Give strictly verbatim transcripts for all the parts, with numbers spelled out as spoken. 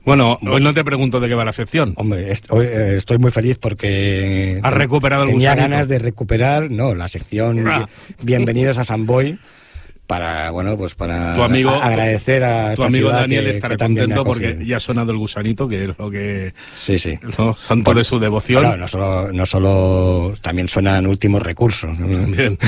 Bueno, hoy no te pregunto de qué va la sección. Hombre, est- hoy, eh, estoy muy feliz porque... ¿Has recuperado el Tenía gusanito? ganas de recuperar, no, la sección Ah. Bienvenidos a Samboy, para, bueno, pues para Tu amigo, a- agradecer a tu esta amigo ciudad Daniel que, estará que también me ha contento porque acogido. ya ha sonado el gusanito, que es lo que... Sí, sí. ¿no? Santo de su devoción. Bueno, no solo, no solo, también suenan últimos recursos. Bien.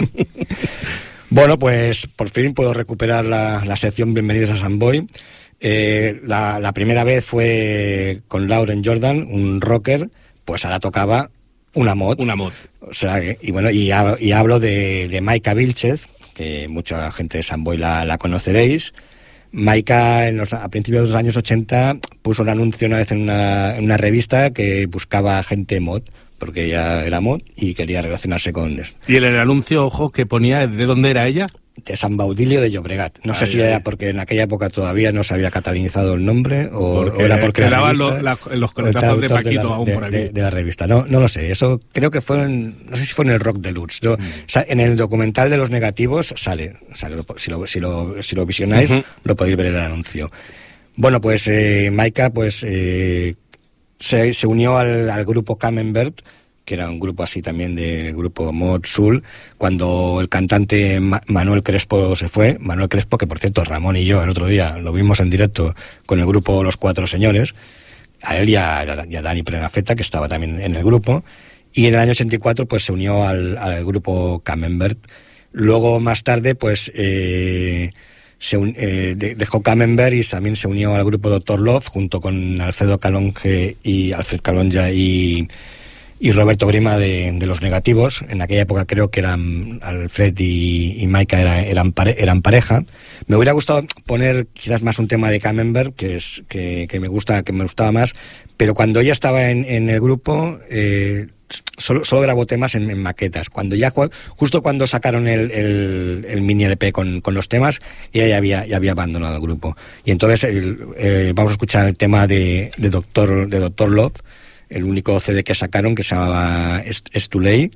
Bueno, pues por fin puedo recuperar la, la sección Bienvenidos a Samboy. Eh, la, la primera vez fue con Lauren Jordan, un rocker, pues ahora tocaba una mod. Una mod. O sea, que- y bueno, y, hab- y hablo de, de Maika Vilchez, que mucha gente de Samboy la, la conoceréis. Maika, en los, a principios de los años ochenta, puso un anuncio una vez en una, en una revista que buscaba gente mod, porque ella era mod y quería relacionarse con esto. Y en el anuncio, ojo, que ponía de dónde era ella. De San Baudilio de Llobregat. No sé Ay, si ay. era porque en aquella época todavía no se había catalanizado el nombre o, Porque o era porque la quedaban revista, los- la- los o el coletazos de traductor Paquito la, aún de, por aquí. de- de la revista. No, no lo sé. Eso creo que fue en, no sé si fue en el Rock Deluxe. ¿No? Mm. O sea, en el documental de los negativos sale. sale si, lo, si, lo, si lo visionáis, Ujú. lo podéis ver en el anuncio. Bueno, pues eh, Maika pues eh, se, se unió al, al grupo Camembert, que era un grupo así también de grupo Mod Soul, cuando el cantante Ma- Manuel Crespo se fue. Manuel Crespo, que por cierto Ramón y yo el otro día lo vimos en directo con el grupo Los Cuatro Señores, a él y a, y a Dani Prenafeta, que estaba también en el grupo, y en el año ochenta y cuatro pues se unió al, al grupo Camembert. Luego más tarde pues eh, se un- eh, de- dejó Camembert y también se unió al grupo Doctor Love junto con Alfredo Calonge y Alfred Calonja y y Roberto Grima de, de Los Negativos. En aquella época creo que eran Alfred y, y Maika era, eran, pare, eran pareja. Me hubiera gustado poner quizás más un tema de Camembert, que es que, que me gusta, que me gustaba más, pero cuando ella estaba en, en el grupo eh, solo, solo grabó temas en, en maquetas. Cuando ya justo cuando sacaron el, el, el mini L P con, con los temas, ella ya había, ya había abandonado el grupo. Y entonces el, eh, vamos a escuchar el tema de, de Doctor de Doctor Love, el único C D que sacaron, que se llamaba Es Too Late.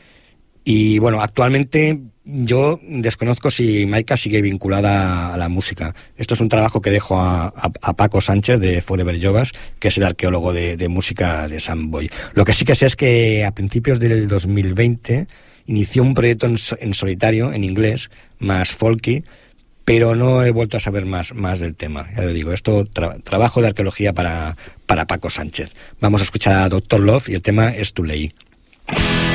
Y bueno, actualmente yo desconozco si Maika sigue vinculada a la música. Esto es un trabajo que dejo a, a, a Paco Sánchez de Forever Yogas, que es el arqueólogo de, de música de Samboy. Lo que sí que sé es que a principios del dos mil veinte inició un proyecto en, en solitario, en inglés, más folky, pero no he vuelto a saber más, más del tema. Ya lo digo, esto tra- trabajo de arqueología para, para Paco Sánchez. Vamos a escuchar a Doctor Love y el tema Es Too Late.